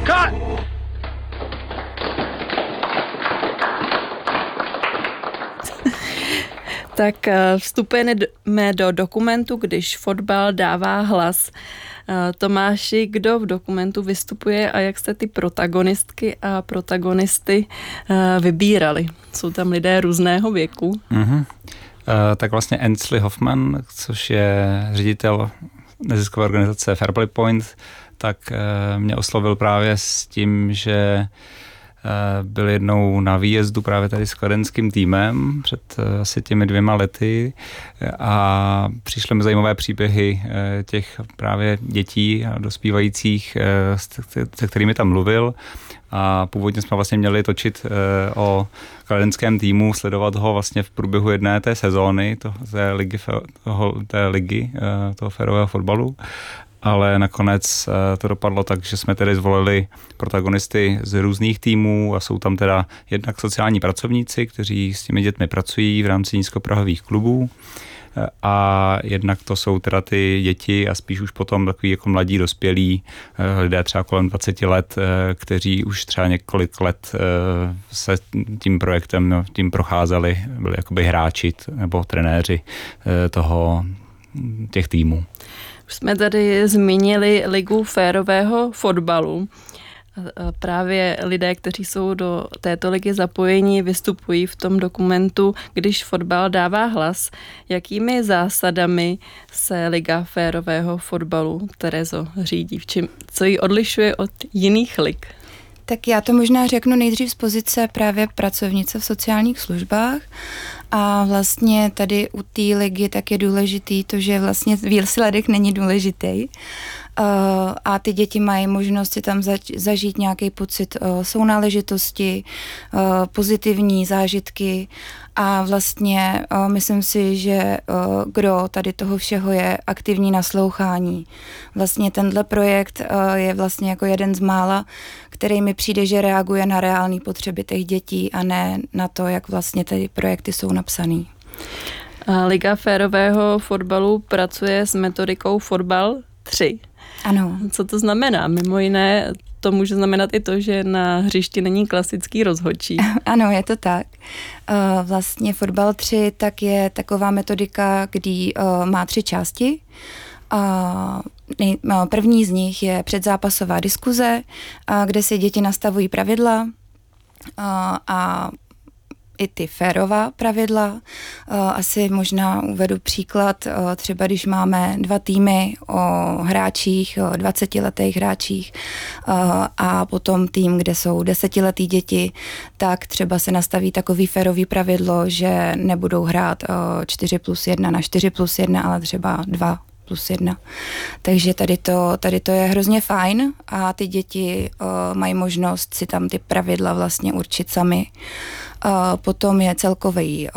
Cut! Tak vstupujeme do dokumentu, když fotbal dává hlas. Tomáši, kdo v dokumentu vystupuje a jak jste ty protagonistky a protagonisty vybírali? Jsou tam lidé různého věku. Tak vlastně Ainsley Hoffman, což je ředitel neziskové organizace Fairplay Point, tak mě oslovil právě s tím, že byl jednou na výjezdu právě tady s kladenským týmem před asi těmi 2 lety a přišly mi zajímavé příběhy těch právě dětí a dospívajících, se kterými tam mluvil. A původně jsme vlastně měli točit o kladenském týmu, sledovat ho vlastně v průběhu jedné té sezóny, té ligy toho férového fotbalu. Ale nakonec to dopadlo tak, že jsme tedy zvolili protagonisty z různých týmů a jsou tam teda jednak sociální pracovníci, kteří s těmi dětmi pracují v rámci nízkoprahových klubů a jednak to jsou teda ty děti a spíš už potom takový jako mladí dospělí lidé třeba kolem 20 let, kteří už třeba několik let se tím projektem tím procházeli, byli jakoby hráči nebo trenéři těch týmů. Už jsme tady zmínili ligu férového fotbalu. Právě lidé, kteří jsou do této ligy zapojení, vystupují v tom dokumentu, když fotbal dává hlas. Jakými zásadami se liga férového fotbalu, Terezo, řídí? Co ji odlišuje od jiných lig? Tak já to možná řeknu nejdřív z pozice právě pracovnice v sociálních službách a vlastně tady u té ligy tak je důležitý to, že vlastně výsledek není důležitý a ty děti mají možnost si tam zažít nějaký pocit sounáležitosti, pozitivní zážitky a vlastně myslím si, že gro tady toho všeho je aktivní naslouchání. Vlastně tenhle projekt je vlastně jako jeden z mála, který mi přijde, že reaguje na reální potřeby těch dětí a ne na to, jak vlastně ty projekty jsou napsaný. Liga férového fotbalu pracuje s metodikou Fotbal 3. Ano. Co to znamená? Mimo jiné to může znamenat i to, že na hřišti není klasický rozhodčí. Ano, je to tak. Vlastně Fotbal 3 tak je taková metodika, kdy má 3 části. První z nich je předzápasová diskuze, kde si děti nastavují pravidla a i ty férová pravidla. Asi možná uvedu příklad, třeba když máme 2 týmy o hráčích, o 20letých hráčích a potom tým, kde jsou 10letý děti, tak třeba se nastaví takový férový pravidlo, že nebudou hrát 4+1 na 4+1, ale třeba 2+1. Takže tady to je hrozně fajn a ty děti mají možnost si tam ty pravidla vlastně určit sami. Potom je celkový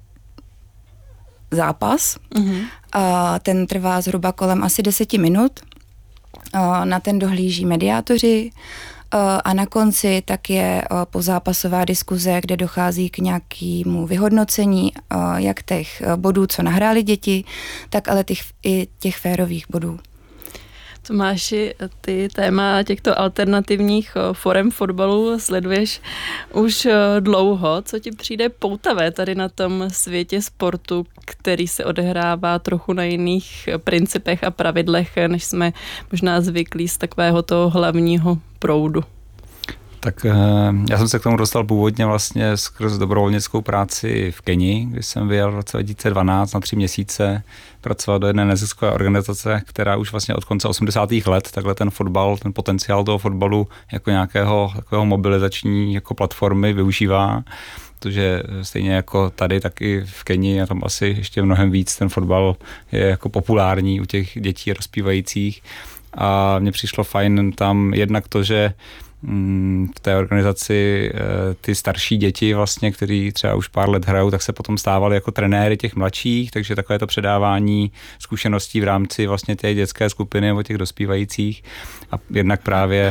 zápas. Ten trvá zhruba kolem asi 10 minut. Na ten dohlíží mediátoři a na konci tak je pozápasová diskuze, kde dochází k nějakému vyhodnocení jak těch bodů, co nahráli děti, tak ale i těch férových bodů. Tomáši, ty téma těchto alternativních forem fotbalu sleduješ už dlouho. Co ti přijde poutavé tady na tom světě sportu, který se odehrává trochu na jiných principech a pravidlech, než jsme možná zvyklí z takového toho hlavního proudu? Tak já jsem se k tomu dostal původně vlastně skrz dobrovolnickou práci v Keni, když jsem vyjel v roce 2012 na 3 měsíce pracovat do jedné neziskové organizace, která už vlastně od konce 80. let takhle ten fotbal, ten potenciál toho fotbalu jako nějakého takového mobilizační jako platformy využívá. Protože stejně jako tady, tak i v Keni a tam asi ještě mnohem víc ten fotbal je jako populární u těch dětí rozpívajících. A mně přišlo fajn tam jednak to, že v té organizaci ty starší děti vlastně, kteří třeba už pár let hrajou, tak se potom stávali jako trenéry těch mladších, takže takové to předávání zkušeností v rámci vlastně té dětské skupiny nebo těch dospívajících a jednak právě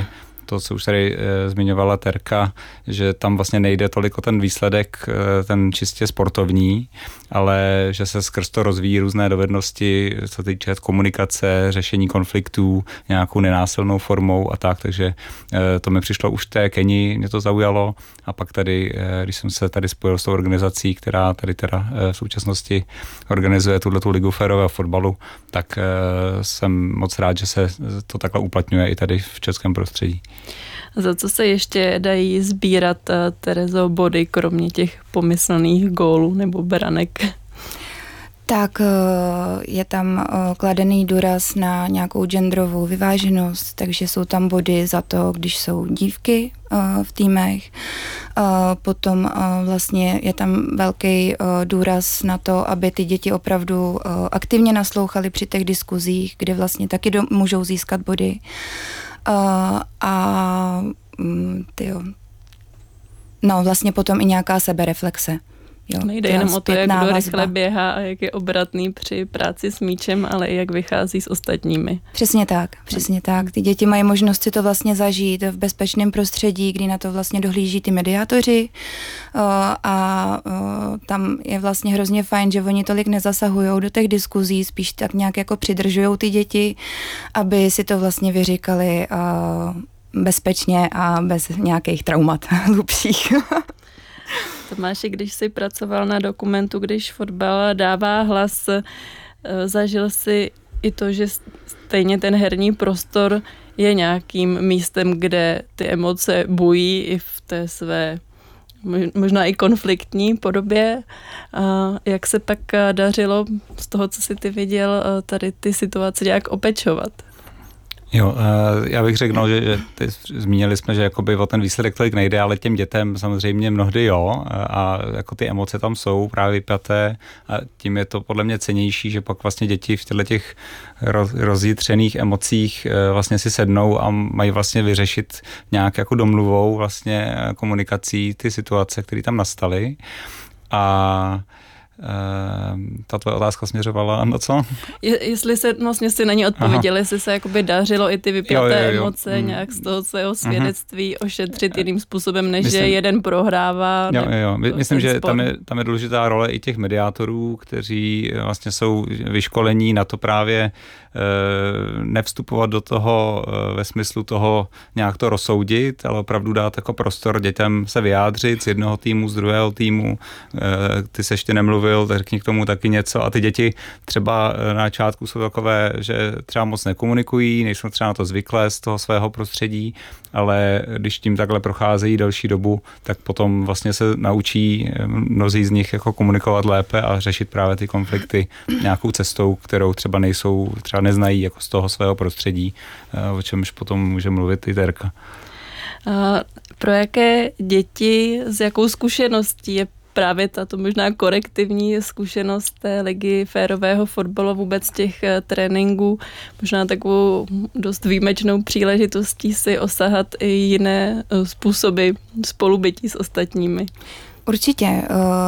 to, co už tady zmiňovala Terka, že tam vlastně nejde tolik o ten výsledek, ten čistě sportovní, ale že se skrz to rozvíjí různé dovednosti, co týče komunikace, řešení konfliktů, nějakou nenásilnou formou a tak, takže to mi přišlo už v té Keni, mě to zaujalo a pak tady, když jsem se tady spojil s tou organizací, která tady teda v současnosti organizuje tuhletu ligu férového fotbalu, tak jsem moc rád, že se to takhle uplatňuje i tady v českém prostředí. Za co se ještě dají sbírat, Terezo, body, kromě těch pomyslných gólů nebo branek? Tak je tam kladený důraz na nějakou genderovou vyváženost, takže jsou tam body za to, když jsou dívky v týmech. Potom vlastně je tam velký důraz na to, aby ty děti opravdu aktivně naslouchaly při těch diskuzích, kde vlastně taky můžou získat body. Vlastně potom i nějaká sebereflexe. Jo, nejde jenom o to, jak kdo rychle běhá a jak je obratný při práci s míčem, ale i jak vychází s ostatními. Přesně tak. Ty děti mají možnost si to vlastně zažít v bezpečném prostředí, kdy na to vlastně dohlíží ty mediátoři a tam je vlastně hrozně fajn, že oni tolik nezasahujou do těch diskuzí, spíš tak nějak jako přidržujou ty děti, aby si to vlastně vyříkali bezpečně a bez nějakých traumat hlubších. Tomáši, když jsi pracoval na dokumentu, když fotbal dává hlas, zažil jsi i to, že stejně ten herní prostor je nějakým místem, kde ty emoce bují i v té své možná i konfliktní podobě. A jak se pak dařilo z toho, co jsi ty viděl, tady ty situace nějak opečovat? Jo, já bych řekl, že zmínili jsme, že jakoby o ten výsledek tolik nejde, ale těm dětem samozřejmě mnohdy jo a jako ty emoce tam jsou právě vypjaté a tím je to podle mě cennější, že pak vlastně děti v těch rozjitřených emocích vlastně si sednou a mají vlastně vyřešit nějak jako domluvou vlastně komunikací ty situace, které tam nastaly a ta tvoje otázka směřovala na co? Jestli se vlastně si na ní odpověděli, jestli se jakoby dařilo i ty vypjaté emoce nějak z toho svého svědectví ošetřit jiným způsobem, než že jeden prohrává. Myslím, že tam je důležitá role i těch mediátorů, kteří vlastně jsou vyškolení na to právě nevstupovat do toho ve smyslu toho nějak to rozsoudit, ale opravdu dát jako prostor dětem se vyjádřit z jednoho týmu, z druhého týmu. Ty se ještě nemluvil, tak řekni k tomu taky něco a ty děti třeba na začátku jsou takové, že třeba moc nekomunikují, nejsou třeba na to zvyklé z toho svého prostředí, ale když tím takhle procházejí delší dobu, tak potom vlastně se naučí mnozí z nich jako komunikovat lépe a řešit právě ty konflikty nějakou cestou, kterou třeba neznají jako z toho svého prostředí, o čemž potom může mluvit i Terka. Pro jaké děti, s jakou zkušeností je právě tato možná korektivní zkušenost té ligy férového fotbalu, vůbec těch tréninků, možná takovou dost výjimečnou příležitostí si osahat i jiné způsoby spolubytí s ostatními? Určitě.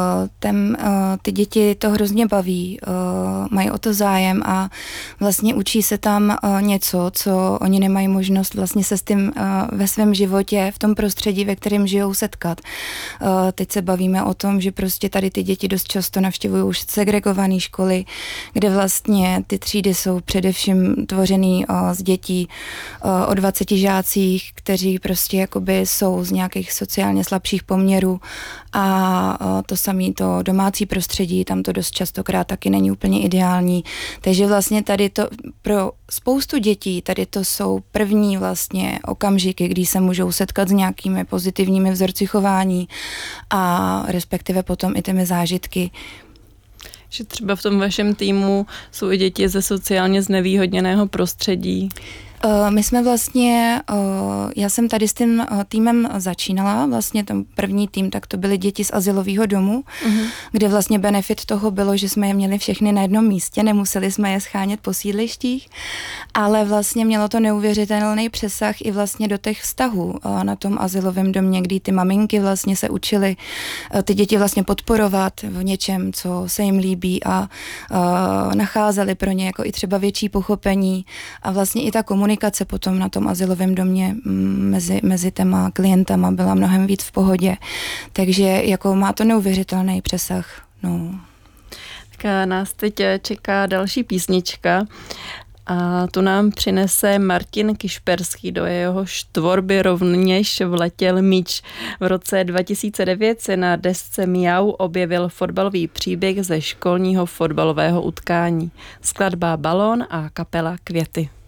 Ty děti to hrozně baví, mají o to zájem a vlastně učí se tam něco, co oni nemají možnost vlastně se s tím ve svém životě, v tom prostředí, ve kterém žijou, setkat. Teď se bavíme o tom, že prostě tady ty děti dost často navštěvují už segregované školy, kde vlastně ty třídy jsou především tvořený z dětí o 20 žácích, kteří prostě jakoby jsou z nějakých sociálně slabších poměrů a to samé to domácí prostředí, tam to dost častokrát taky není úplně ideální. Takže vlastně tady to pro spoustu dětí, tady to jsou první vlastně okamžiky, kdy se můžou setkat s nějakými pozitivními vzorci chování a respektive potom i těmi zážitky. Že třeba v tom vašem týmu jsou i děti ze sociálně znevýhodněného prostředí. My jsme vlastně, já jsem tady s tím týmem začínala, vlastně ten první tým, tak to byly děti z azylového domu, kde vlastně benefit toho bylo, že jsme je měli všechny na jednom místě, nemuseli jsme je schánět po sídlištích, ale vlastně mělo to neuvěřitelný přesah i vlastně do těch vztahů na tom azylovém domě, kdy ty maminky vlastně se učily ty děti vlastně podporovat v něčem, co se jim líbí a nacházeli pro ně jako i třeba větší pochopení a vlastně i ta komunikace komunikace potom na tom azylovém domě mezi těma klientama byla mnohem víc v pohodě. Takže jako má to neuvěřitelný přesah. No. Tak nás teď čeká další písnička. A tu nám přinese Martin Kišperský, do jehož tvorby rovněž vletěl míč. V roce 2009 se na desce Miau objevil fotbalový příběh ze školního fotbalového utkání. Skladba Balón a kapela Květy.